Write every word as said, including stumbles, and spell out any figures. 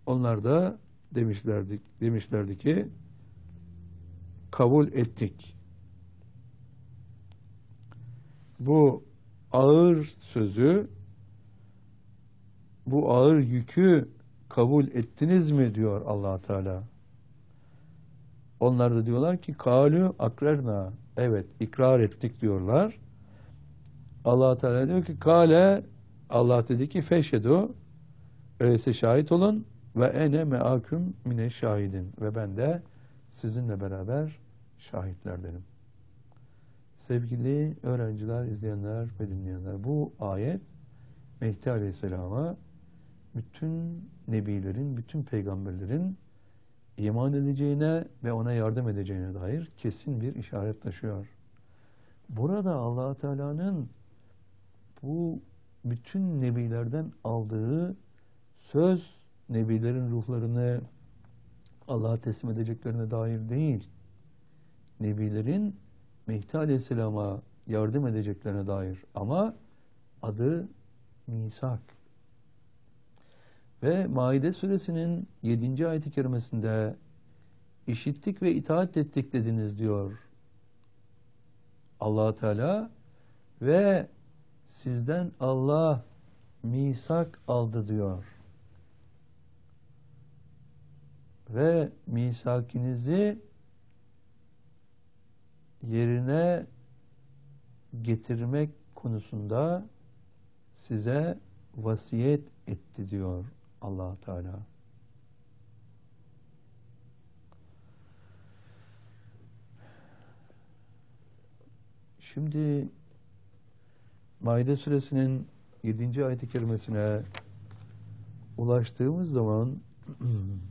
onlar da demişlerdi, demişlerdi ki kabul ettik. Bu ağır sözü, bu ağır yükü kabul ettiniz mi diyor Allah Teala. Onlar da diyorlar ki kalu akrarna, evet ikrar ettik diyorlar. Allah Teala diyor ki kale, Allah dedi ki feşhedu, öyleyse şahit olun ve ene meaküm mine şahidin, ve ben de sizinle beraber şahitlerdenim. Sevgili öğrenciler, izleyenler ve dinleyenler, bu ayet Mehdi Aleyhisselam'a bütün nebilerin, bütün peygamberlerin iman edeceğine ve ona yardım edeceğine dair kesin bir işaret taşıyor. Burada Allah Teala'nın bu bütün nebilerden aldığı söz, nebilerin ruhlarını Allah'a teslim edeceklerine dair değil, nebilerin Mehdi Aleyhisselam'a yardım edeceklerine dair, ama adı misak. Ve Maide suresinin yedinci ayet-i kerimesinde işittik ve itaat ettik dediniz diyor Allah Teala, ve sizden Allah misak aldı diyor. Ve misakinizi yerine getirmek konusunda size vasiyet etti diyor Allah Teala. Şimdi Maide suresinin yedinci ayet-i kerimesine ulaştığımız zaman